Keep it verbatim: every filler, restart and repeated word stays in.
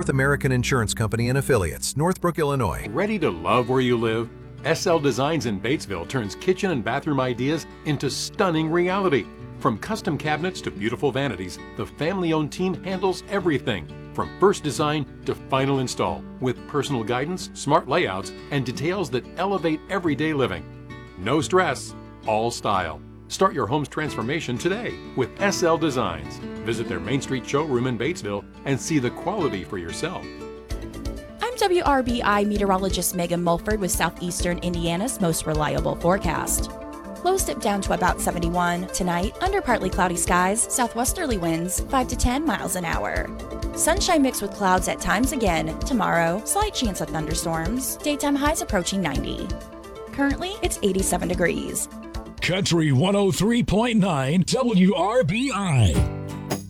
North American Insurance Company and Affiliates, Northbrook, Illinois. Ready to love where you live? S L Designs in Batesville turns kitchen and bathroom ideas into stunning reality. From custom cabinets to beautiful vanities, the family-owned team handles everything, from first design to final install, with personal guidance, smart layouts, and details that elevate everyday living. No stress, all style. Start your home's transformation today with S L Designs. Visit their Main Street showroom in Batesville and see the quality for yourself. I'm W R B I meteorologist Megan Mulford with Southeastern Indiana's most reliable forecast. Lows dip down to about seventy-one. Tonight, under partly cloudy skies, southwesterly winds five to ten miles an hour. Sunshine mixed with clouds at times again. Tomorrow, slight chance of thunderstorms. Daytime highs approaching ninety. Currently, it's eighty-seven degrees. Country one oh three point nine W R B I.